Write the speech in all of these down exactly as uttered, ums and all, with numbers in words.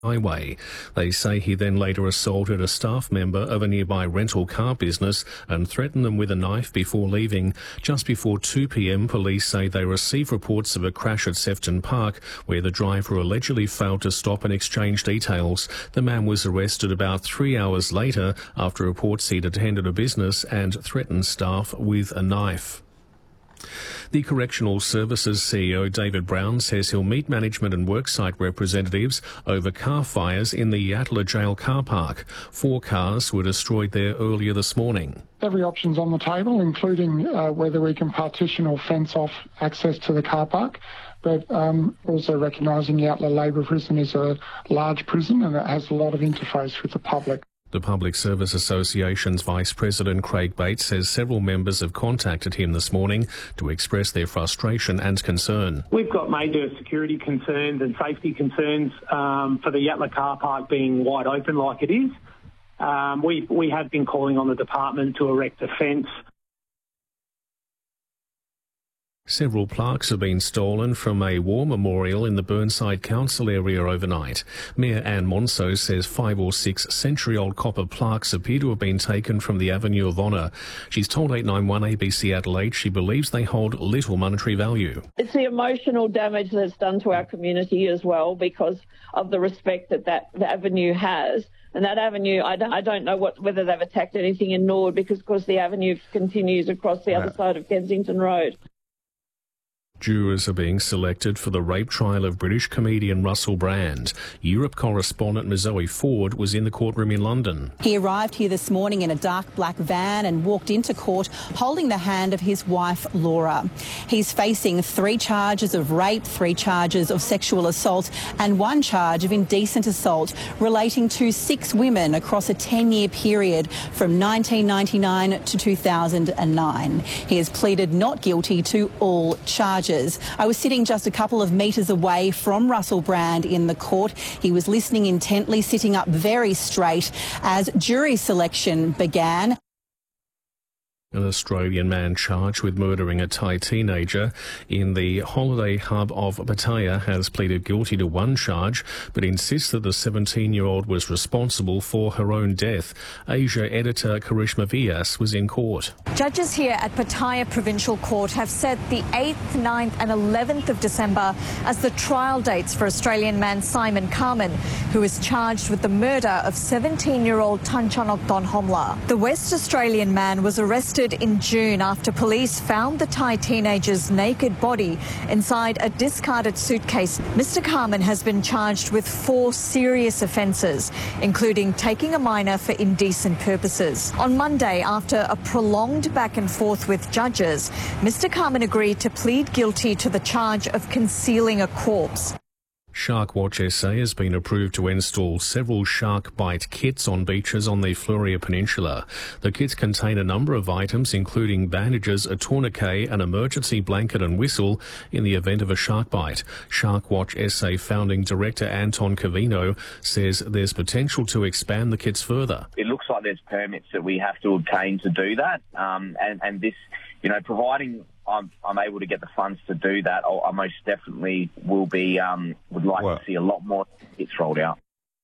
highway. They say he then later assaulted a staff member of a nearby rental car business and threatened them with a knife before leaving. Just before two p.m, police say they received reports of a crash at Sefton Park where the driver allegedly failed to stop and exchange details. The man was arrested about three hours later after reports he'd attended a business and threatened staff with a knife. The Correctional Services C E O, David Brown, says he'll meet management and worksite representatives over car fires in the Yatala Jail car park. Four cars were destroyed there earlier this morning. Every option's on the table, including uh, whether we can partition or fence off access to the car park, but um, also recognising Yatala Labour Prison is a large prison and it has a lot of interface with the public. The Public Service Association's Vice President Craig Bates says several members have contacted him this morning to express their frustration and concern. We've got major security concerns and safety concerns um, for the Yatala car park being wide open like it is. Um, we, we have been calling on the department to erect a fence. Several plaques have been stolen from a war memorial in the Burnside Council area overnight. Mayor Anne Monso says five or six century-old copper plaques appear to have been taken from the Avenue of Honour. She's told eight nine one A B C Adelaide she believes they hold little monetary value. It's the emotional damage that's done to our community as well because of the respect that that the Avenue has. And that avenue, I don't, I don't know what, whether they've attacked anything in Nord because, of course, the avenue continues across the yeah. other side of Kensington Road. Jurors are being selected for the rape trial of British comedian Russell Brand. Europe correspondent Zoe Ford was in the courtroom in London. He arrived here this morning in a dark black van and walked into court holding the hand of his wife, Laura. He's facing three charges of rape, three charges of sexual assault and one charge of indecent assault relating to six women across a ten-year period from nineteen ninety-nine to two thousand nine. He has pleaded not guilty to all charges. I was sitting just a couple of metres away from Russell Brand in the court. He was listening intently, sitting up very straight as jury selection began. An Australian man charged with murdering a Thai teenager in the holiday hub of Pattaya has pleaded guilty to one charge, but insists that the seventeen-year-old was responsible for her own death. Asia editor Karishma Vyas was in court. Judges here at Pattaya Provincial Court have set the eighth, ninth and eleventh of December as the trial dates for Australian man Simon Carman, who is charged with the murder of seventeen-year-old Tanchonok Donhomla. The West Australian man was arrested in June after police found the Thai teenager's naked body inside a discarded suitcase. Mister Carman has been charged with four serious offences, including taking a minor for indecent purposes. On Monday, after a prolonged back and forth with judges, Mister Carman agreed to plead guilty to the charge of concealing a corpse. Sharkwatch S A has been approved to install several shark bite kits on beaches on the Fleurieu Peninsula. The kits contain a number of items, including bandages, a tourniquet, an emergency blanket and whistle in the event of a shark bite. Sharkwatch S A founding director Anton Cavino says there's potential to expand the kits further. It looks like there's permits that we have to obtain to do that, um, and, and this, you know, providing I'm, I'm able to get the funds to do that, I'll, I most definitely will be, um, would like well, to see a lot more kits rolled out.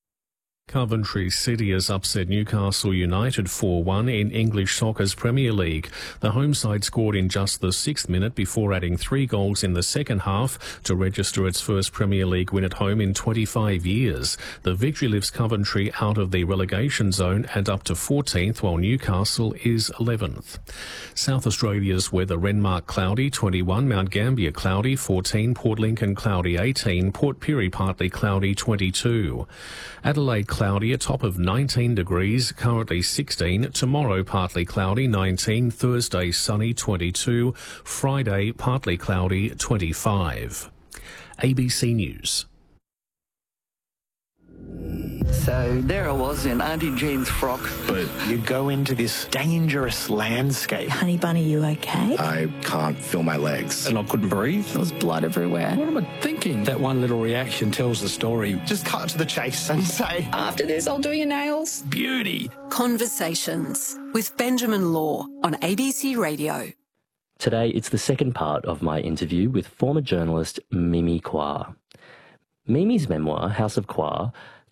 Coventry City has upset Newcastle United four one in English Soccer's Premier League. The home side scored in just the sixth minute before adding three goals in the second half to register its first Premier League win at home in twenty-five years. The victory lifts Coventry out of the relegation zone and up to fourteenth, while Newcastle is eleventh. South Australia's weather: Renmark cloudy, twenty-one, Mount Gambier cloudy, fourteen, Port Lincoln cloudy, eighteen, Port Pirie partly cloudy, twenty-two. Adelaide cloudy, a top of nineteen degrees, currently sixteen. Tomorrow partly cloudy, nineteen. Thursday sunny, twenty-two. Friday partly cloudy, twenty-five. A B C News. So there I was in Auntie Jean's frock. But you go into this dangerous landscape. Honey Bunny, you okay? I can't feel my legs. And I couldn't breathe. There was blood everywhere. What am I thinking? That one little reaction tells the story. Just cut to the chase and say, after this, I'll do your nails. Beauty. Conversations with Benjamin Law on A B C Radio. Today, it's the second part of my interview with former journalist Mimi Kwa. Mimi's memoir, House of Kwa,